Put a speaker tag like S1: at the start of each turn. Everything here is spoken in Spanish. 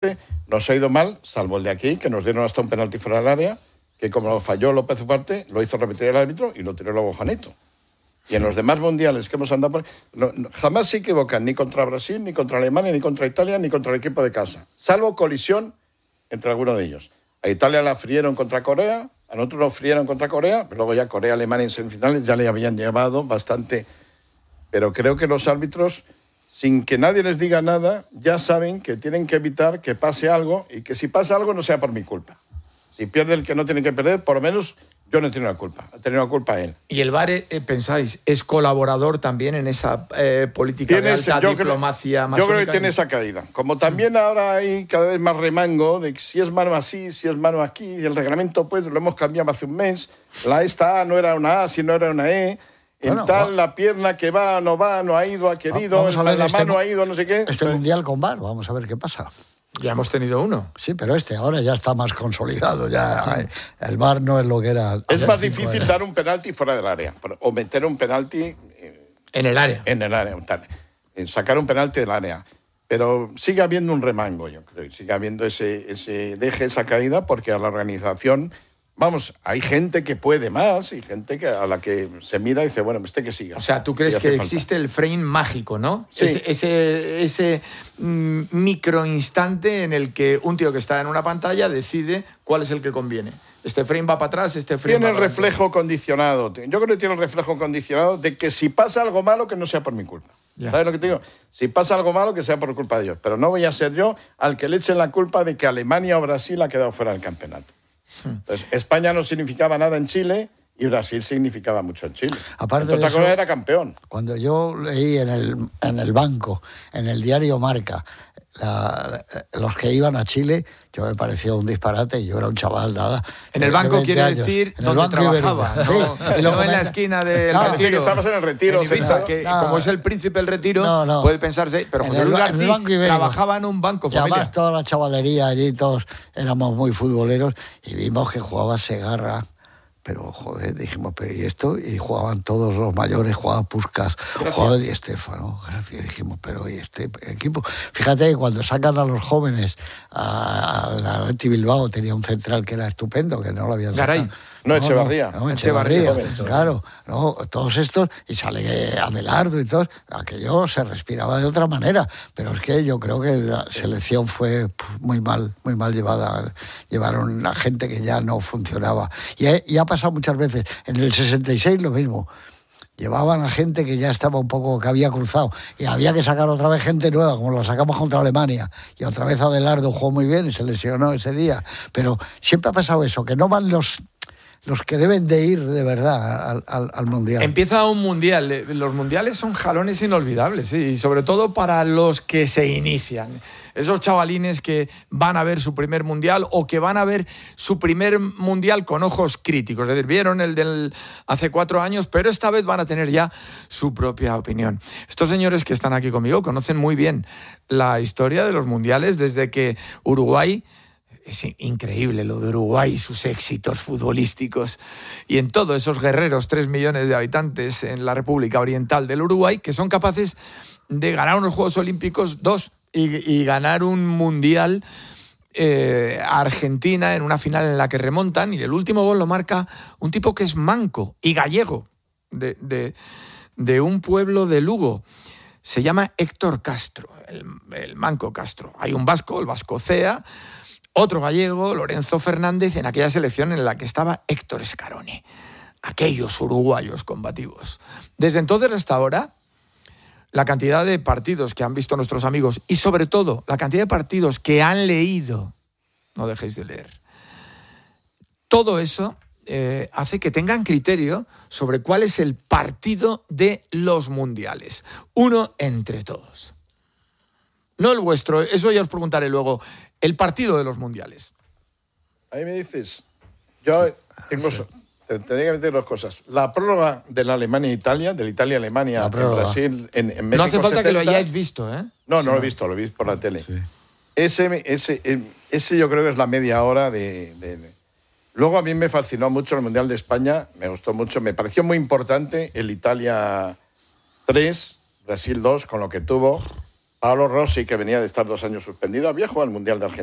S1: nos ha ido mal, salvo el de aquí, que nos dieron hasta un penalti fuera del área, que como lo falló López Ugarte, lo hizo repetir el árbitro y lo tiró luego Juanito. Y en los demás mundiales que hemos andado jamás se equivocan ni contra Brasil, ni contra Alemania, ni contra Italia, ni contra el equipo de casa. Salvo colisión entre alguno de ellos. A Italia la frieron contra Corea, a nosotros nos frieron contra Corea, pero luego ya Corea, Alemania en semifinales ya le habían llevado bastante. Pero creo que los árbitros, sin que nadie les diga nada, ya saben que tienen que evitar que pase algo y que si pasa algo no sea por mi culpa. Si pierde el que no tiene que perder, por lo menos yo no he tenido la culpa, ha tenido la culpa él.
S2: Y el VAR, pensáis, es colaborador también en esa política de alta diplomacia masónica.
S1: Yo creo que tiene esa caída. Como también ahora hay cada vez más remango de si es mano así, si es mano aquí, y el reglamento pues lo hemos cambiado hace un mes, la esta A no era una A, sino era una E, en tal la pierna que va, no ha ido, ha querido, la mano ha ido, no sé qué.
S3: Este mundial con VAR, vamos a ver qué pasa.
S2: Ya hemos tenido uno.
S3: Sí, pero ahora ya está más consolidado. Ya el VAR no es lo que era.
S1: Es más difícil dar un penalti fuera del área o meter un penalti
S2: en el área.
S1: En el área, sacar un penalti del área. Pero sigue habiendo un remango, yo creo, y sigue habiendo esa caída, porque a la organización, vamos, hay gente que puede más y gente a la que se mira y dice, bueno, que siga.
S2: O sea, ¿tú crees que existe el frame mágico, no?
S1: Sí.
S2: Ese microinstante en el que un tío que está en una pantalla decide cuál es el que conviene. Este frame va para atrás, este frame
S1: tiene
S2: va para
S1: el reflejo condicionado. Yo creo que tiene el reflejo condicionado de que si pasa algo malo, que no sea por mi culpa. Ya. ¿Sabes lo que te digo? Si pasa algo malo, que sea por culpa de Dios. Pero no voy a ser yo al que le echen la culpa de que Alemania o Brasil ha quedado fuera del campeonato. Entonces, España no significaba nada en Chile y Brasil significaba mucho en Chile.
S3: Aparte de eso,
S1: era campeón.
S3: Cuando yo leí en el banco, en el diario Marca, los que iban a Chile, yo me parecía un disparate y yo era un chaval, nada.
S2: En el banco quiere decir donde trabajaba, no en la esquina del Retiro.
S1: Que estabas en el Retiro.
S2: En Ibiza, como es el príncipe del Retiro, puede pensarse, pero José Luis García trabajaba en un banco familiar.
S3: Además, toda la chavalería allí, todos éramos muy futboleros y vimos que jugaba Segarra. Pero, joder, dijimos, pero ¿y esto? Y jugaban todos los mayores, jugaba Puskás, jugaba Di Stéfano, gracias. Dijimos, pero ¿y este equipo? Fíjate que cuando sacan a los jóvenes al Athletic Bilbao, tenía un central que era estupendo, que no lo habían sacado.
S2: Garay.
S1: Echevarría.
S3: Echevarría, claro. No, todos estos, y sale Abelardo y todos, aquello se respiraba de otra manera. Pero es que yo creo que la selección fue muy mal llevada. Llevaron a gente que ya no funcionaba. Y ha pasado muchas veces. En el 66 lo mismo. Llevaban a gente que ya estaba un poco, que había cruzado. Y había que sacar otra vez gente nueva, como la sacamos contra Alemania. Y otra vez Abelardo jugó muy bien y se lesionó ese día. Pero siempre ha pasado eso, que no van los que deben de ir de verdad al Mundial.
S2: Empieza un Mundial. Los Mundiales son jalones inolvidables, ¿sí? Y sobre todo para los que se inician. Esos chavalines que van a ver su primer Mundial o que van a ver su primer Mundial con ojos críticos. Es decir, vieron el del hace 4 años, pero esta vez van a tener ya su propia opinión. Estos señores que están aquí conmigo conocen muy bien la historia de los Mundiales desde que Uruguay... Es increíble lo de Uruguay, sus éxitos futbolísticos. Y en todos esos guerreros, 3 millones de habitantes en la República Oriental del Uruguay, que son capaces de ganar unos Juegos Olímpicos, 2, y ganar un Mundial a Argentina en una final en la que remontan. Y el último gol lo marca un tipo que es manco y gallego, de un pueblo de Lugo. Se llama Héctor Castro, el manco Castro. Hay un vasco, el Vasco Cea, otro gallego, Lorenzo Fernández, en aquella selección en la que estaba Héctor Scaroni. Aquellos uruguayos combativos. Desde entonces hasta ahora, la cantidad de partidos que han visto nuestros amigos y sobre todo la cantidad de partidos que han leído, no dejéis de leer, todo eso hace que tengan criterio sobre cuál es el partido de los mundiales. Uno entre todos. No el vuestro, eso ya os preguntaré luego. El partido de los mundiales.
S1: Ahí me dices, yo tengo... Tendría que meter 2 cosas. La prórroga de la Alemania-Italia, del Italia-Alemania en Brasil, en México.
S2: No hace falta
S1: 70.
S2: Que lo hayáis visto, ¿eh?
S1: No lo he visto, lo vi por la tele. Sí. Ese yo creo que es la media hora de... Luego a mí me fascinó mucho el Mundial de España, me gustó mucho, me pareció muy importante el Italia 3, Brasil 2, con lo que tuvo. Paolo Rossi, que venía de estar 2 años suspendido, había jugado el Mundial de Argentina.